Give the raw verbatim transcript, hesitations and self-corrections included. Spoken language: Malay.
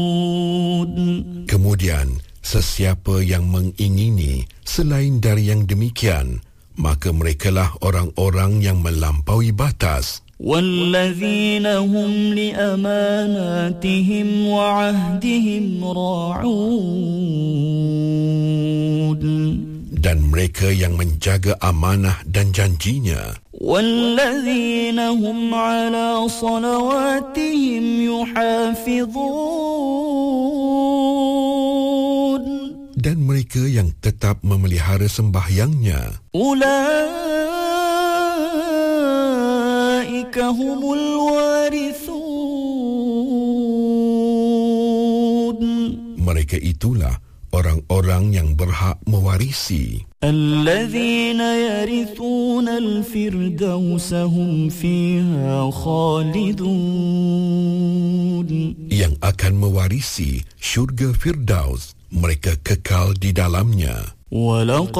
Kemudian, sesiapa yang mengingini selain dari yang demikian, maka merekalah orang-orang yang melampaui batas. وَالَّذِينَ هُمْ لِأَمَانَاتِهِمْ وَعَهْدِهِمْ رَاعُونَ. Dan mereka yang menjaga amanah dan janjinya. وَالَّذِينَ هُمْ عَلَى صَلَوَاتِهِمْ يُحَافِظُونَ. Dan mereka yang tetap memelihara sembahyangnya. Ulaika humul warithun. Mereka itulah orang-orang yang berhak mewarisi. الذين يرثون الفردوس هم فيها خالدون. Yang akan mewarisi syurga Firdaus, mereka kekal di dalamnya. ولقد